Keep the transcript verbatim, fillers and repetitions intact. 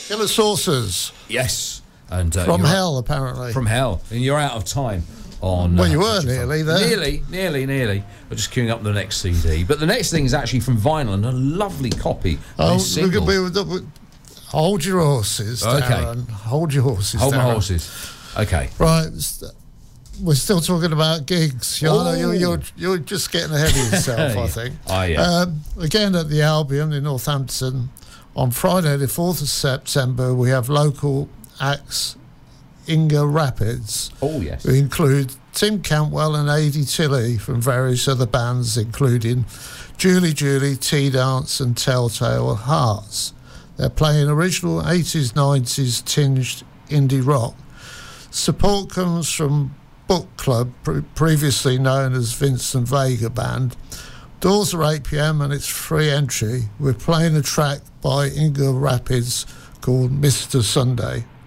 Killer Saucers. Yes. And uh, From Hell, apparently. From Hell. And you're out of time on... Well, uh, you were nearly there. Nearly, nearly, nearly. We're just queuing up the next C D. But the next thing is actually from vinyl, and a lovely copy of Oh, this we single. could be, hold your horses, Okay. Darren. Hold your horses, Hold my Darren. horses. Okay. Right. We're still talking about gigs. Yana, you're, you're, you're just getting ahead of yourself, I think. Oh, yeah. Um, again, at the Albion in Northampton, on Friday, the fourth of September, we have local acts, Inga Rapids. Oh, yes. We include Tim Cantwell and Adi Tilley from various other bands, including Julie Julie, T-Dance and Telltale Hearts. They're playing original eighties, nineties tinged indie rock. Support comes from Book Club, pre- previously known as Vincent Vega Band. Doors are eight p.m. and it's free entry. We're playing a track by Inga Rapids called Mister Sunday.